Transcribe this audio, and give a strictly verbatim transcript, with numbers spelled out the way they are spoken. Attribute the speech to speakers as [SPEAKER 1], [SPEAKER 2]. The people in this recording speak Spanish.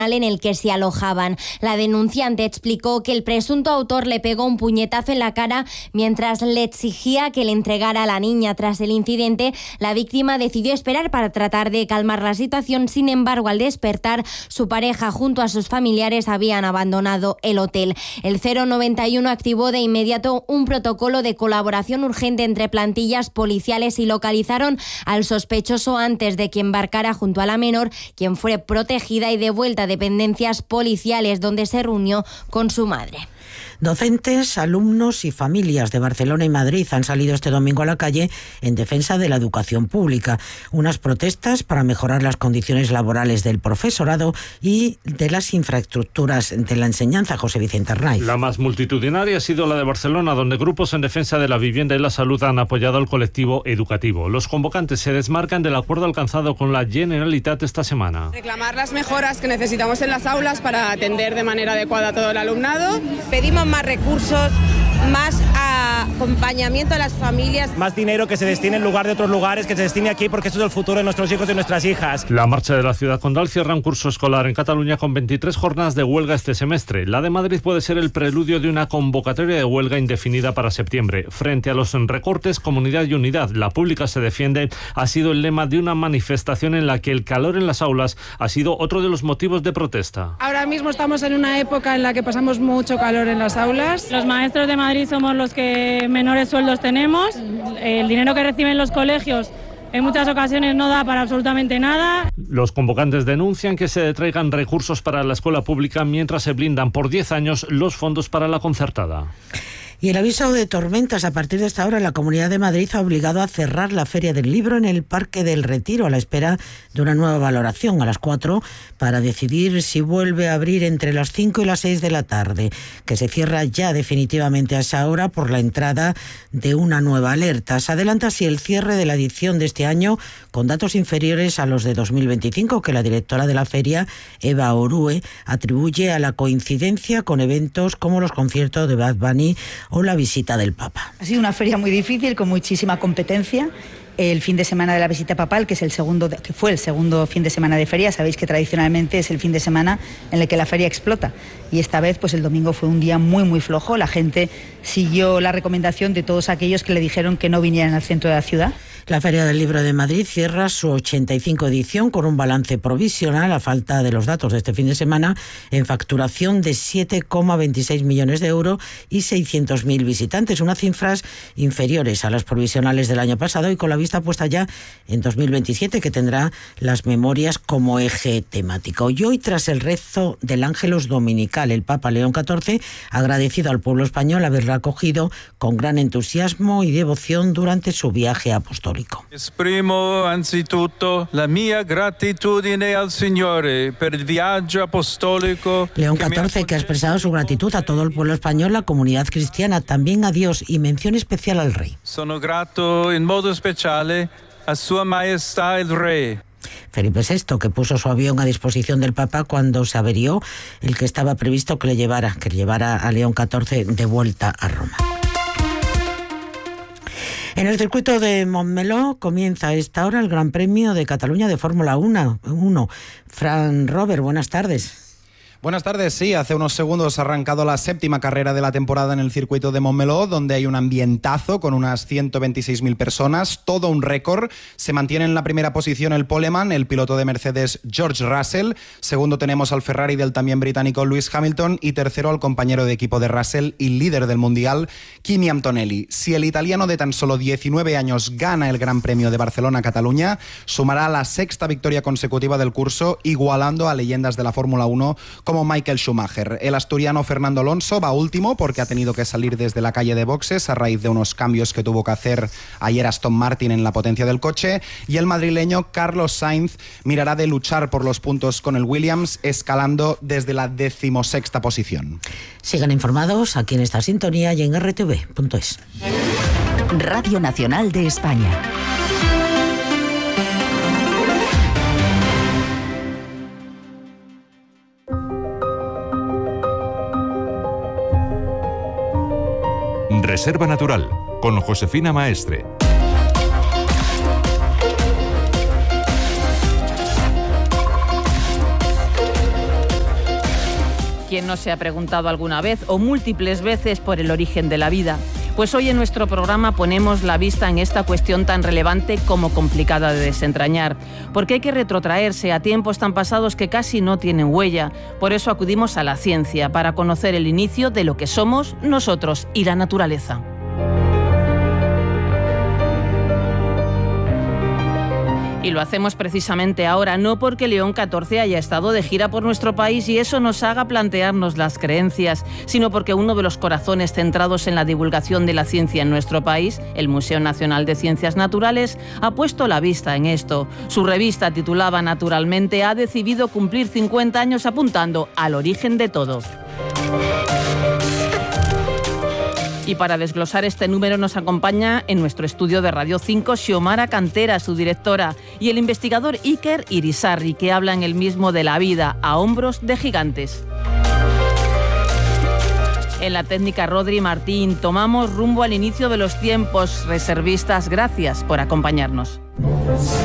[SPEAKER 1] en el que se alojaban. La denunciante explicó que el presunto autor le pegó un puñetazo en la cara mientras le exigía que le entregara a la niña. Tras el incidente, la víctima decidió esperar para tratar de calmar la situación. Sin embargo, al despertar, su pareja junto a sus familiares habían abandonado el hotel. El cero noventa y uno activó de inmediato un protocolo de colaboración urgente entre plantillas policiales y localizaron al sospechoso antes de que embarcara junto a la menor, quien fue protegida y devuelta a dependencias policiales, donde se reunió con su madre.
[SPEAKER 2] Docentes, alumnos y familias de Barcelona y Madrid han salido este domingo a la calle en defensa de la educación pública. Unas protestas para mejorar las condiciones laborales del profesorado y de las infraestructuras de la enseñanza. José Vicente Arnaiz.
[SPEAKER 3] La más multitudinaria ha sido la de Barcelona, donde grupos en defensa de la vivienda y la salud han apoyado al colectivo educativo. Los convocantes se desmarcan del acuerdo alcanzado con la Generalitat esta semana.
[SPEAKER 4] Reclamar las mejoras que necesitamos en las aulas para atender de manera adecuada a todo el alumnado.
[SPEAKER 5] Pedimos más recursos, más acompañamiento a las familias.
[SPEAKER 6] Más dinero que se destine en lugar de otros lugares, que se destine aquí, porque esto es el futuro de nuestros hijos y nuestras hijas.
[SPEAKER 3] La marcha de la ciudad condal cierra un curso escolar en Cataluña con veintitrés jornadas de huelga este semestre. La de Madrid puede ser el preludio de una convocatoria de huelga indefinida para septiembre. Frente a los recortes, comunidad y unidad, la pública se defiende, ha sido el lema de una manifestación en la que el calor en las aulas ha sido otro de los motivos de protesta.
[SPEAKER 7] Ahora mismo estamos en una época en la que pasamos mucho calor en las aulas.
[SPEAKER 8] Los maestros de Madrid somos los que menores sueldos tenemos. El dinero que reciben los colegios en muchas ocasiones no da para absolutamente nada.
[SPEAKER 3] Los convocantes denuncian que se detraigan recursos para la escuela pública mientras se blindan por diez años los fondos para la concertada.
[SPEAKER 2] Y el aviso de tormentas a partir de esta hora, la Comunidad de Madrid ha obligado a cerrar la Feria del Libro en el Parque del Retiro a la espera de una nueva valoración a las cuatro para decidir si vuelve a abrir entre las cinco y las seis de la tarde, que se cierra ya definitivamente a esa hora por la entrada de una nueva alerta. Se adelanta así el cierre de la edición de este año con datos inferiores a los de dos mil veinticinco, que la directora de la feria, Eva Orue, atribuye a la coincidencia con eventos como los conciertos de Bad Bunny o la visita del Papa.
[SPEAKER 9] Ha sido una feria muy difícil, con muchísima competencia. El fin de semana de la visita papal, que es el segundo, que fue el segundo fin de semana de feria, sabéis que tradicionalmente es el fin de semana en el que la feria explota. Y esta vez, pues el domingo fue un día muy, muy flojo. La gente siguió la recomendación de todos aquellos que le dijeron que no vinieran al centro de la ciudad.
[SPEAKER 2] La Feria del Libro de Madrid cierra su ochenta y cinco edición con un balance provisional, a falta de los datos de este fin de semana, en facturación de siete coma veintiséis millones de euros y seiscientos mil visitantes, unas cifras inferiores a las provisionales del año pasado y con la vista puesta ya en dos mil veintisiete, que tendrá las memorias como eje temático. Y hoy, tras el rezo del Ángelus Dominical, el Papa León catorce ha agradecido al pueblo español haberla acogido con gran entusiasmo y devoción durante su viaje apostólico.
[SPEAKER 10] Esprimo anzitutto la mia gratitudine al Signore per il viaggio apostolico.
[SPEAKER 2] León catorce, que ha expresado su gratitud a todo el pueblo español, la comunidad cristiana, también a Dios y mención especial al rey.
[SPEAKER 10] Sono grato in modo speciale a Sua Maestà il Re.
[SPEAKER 2] Felipe sexto, que puso su avión a disposición del Papa cuando se averió el que estaba previsto que le llevara, que le llevara a León catorce de vuelta a Roma. En el circuito de Montmeló comienza a esta hora el Gran Premio de Cataluña de Fórmula uno. Fran Robert, buenas tardes.
[SPEAKER 11] Buenas tardes, sí, hace unos segundos ha arrancado la séptima carrera de la temporada en el circuito de Montmeló, donde hay un ambientazo con unas ciento veintiséis mil personas, todo un récord. Se mantiene en la primera posición el poleman, el piloto de Mercedes George Russell. Segundo tenemos al Ferrari del también británico Lewis Hamilton y tercero al compañero de equipo de Russell y líder del mundial, Kimi Antonelli. Si el italiano de tan solo diecinueve años gana el Gran Premio de Barcelona-Cataluña, sumará la sexta victoria consecutiva del curso, igualando a leyendas de la Fórmula uno como Michael Schumacher. El asturiano Fernando Alonso va último porque ha tenido que salir desde la calle de boxes a raíz de unos cambios que tuvo que hacer ayer Aston Martin en la potencia del coche, y el madrileño Carlos Sainz mirará de luchar por los puntos con el Williams, escalando desde la decimosexta posición.
[SPEAKER 2] Sigan informados aquí en esta sintonía y en erre te ve punto es.
[SPEAKER 12] Radio Nacional de España.
[SPEAKER 13] Reserva Natural, con Josefina Maestre.
[SPEAKER 14] ¿Quién no se ha preguntado alguna vez o múltiples veces por el origen de la vida? Pues hoy en nuestro programa ponemos la vista en esta cuestión tan relevante como complicada de desentrañar, porque hay que retrotraerse a tiempos tan pasados que casi no tienen huella. Por eso acudimos a la ciencia, para conocer el inicio de lo que somos nosotros y la naturaleza. Y lo hacemos precisamente ahora, no porque León catorce haya estado de gira por nuestro país y eso nos haga plantearnos las creencias, sino porque uno de los corazones centrados en la divulgación de la ciencia en nuestro país, el Museo Nacional de Ciencias Naturales, ha puesto la vista en esto. Su revista, titulada Naturalmente, ha decidido cumplir cincuenta años apuntando al origen de todo. Y para desglosar este número nos acompaña en nuestro estudio de Radio cinco Xiomara Cantera, su directora, y el investigador Iker Irisarri, que habla en el mismo de la vida a hombros de gigantes. En la técnica Rodri Martín, tomamos rumbo al inicio de los tiempos. Reservistas, gracias por acompañarnos.